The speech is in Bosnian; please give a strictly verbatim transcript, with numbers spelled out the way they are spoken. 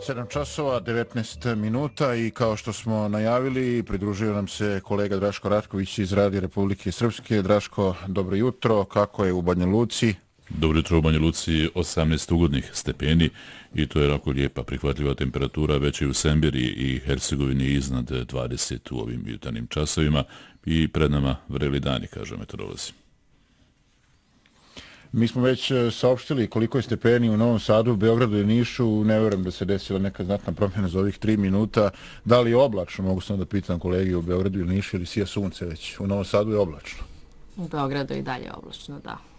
sedam časova, devetnaest minuta i kao što smo najavili, pridružio nam se kolega Draško Ratković iz Radija Republike Srpske. Draško, dobro jutro, kako je u Banja Luci? Dobro jutro, u Banja Luci osamnaest ugodnih stepeni i to je jako lijepa prihvatljiva temperatura, već i u Semberiji i Hercegovini iznad dvadeset u ovim jutarnjim časovima i pred nama vreli dani, kažu meteorolozi. Mi smo već saopštili koliko je stepeni u Novom Sadu, Beogradu i Nišu. Ne vjerujem da se desila neka znatna promjena za ovih tri minuta. Da li je oblačno, mogu sam da pitam kolegi u Beogradu ili Nišu, ili sija sunce već? U Novom Sadu je oblačno. U Beogradu i dalje oblačno, da.